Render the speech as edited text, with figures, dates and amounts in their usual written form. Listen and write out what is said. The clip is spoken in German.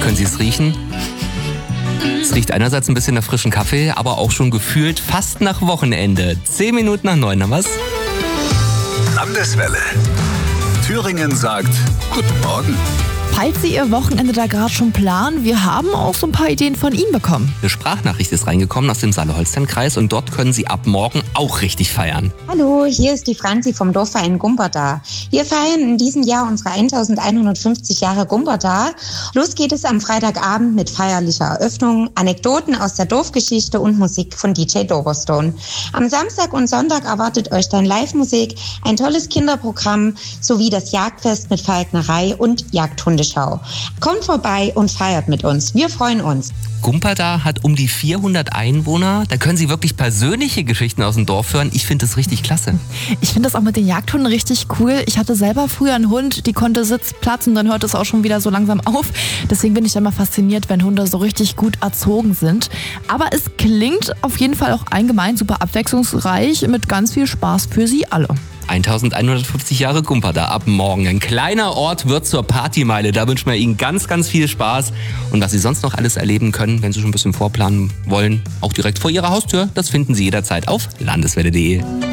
Können Sie es riechen? Es riecht einerseits ein bisschen nach frischem Kaffee, aber auch schon gefühlt fast nach Wochenende. 10 Minuten nach 9, na was? Landeswelle. Thüringen sagt Guten Morgen. Falls Sie Ihr Wochenende da gerade schon planen, wir haben auch so ein paar Ideen von Ihnen bekommen. Eine Sprachnachricht ist reingekommen aus dem Saale-Holstein-Kreis und dort können Sie ab morgen auch richtig feiern. Hallo, hier ist die Franzi vom Dorfverein Gumperda. Wir feiern in diesem Jahr unsere 1150 Jahre Gumperda. Los geht es am Freitagabend mit feierlicher Eröffnung, Anekdoten aus der Dorfgeschichte und Musik von DJ Doberstone. Am Samstag und Sonntag erwartet euch dann Live-Musik, ein tolles Kinderprogramm sowie das Jagdfest mit Falknerei und Jagdhundeschau. Kommt vorbei und feiert mit uns. Wir freuen uns. Gumperda hat um die 400 Einwohner. Da können Sie wirklich persönliche Geschichten aus dem Dorf hören. Ich finde das richtig klasse. Ich finde das auch mit den Jagdhunden richtig cool. Ich hatte selber früher einen Hund, die konnte Sitz, Platz und dann hört es auch schon wieder so langsam auf. Deswegen bin ich immer fasziniert, wenn Hunde so richtig gut erzogen sind. Aber es klingt auf jeden Fall auch allgemein super abwechslungsreich mit ganz viel Spaß für Sie alle. 1150 Jahre Gumperda ab morgen. Ein kleiner Ort wird zur Partymeile. Da wünschen wir Ihnen ganz, ganz viel Spaß. Und was Sie sonst noch alles erleben können, wenn Sie schon ein bisschen vorplanen wollen, auch direkt vor Ihrer Haustür, das finden Sie jederzeit auf landeswelle.de.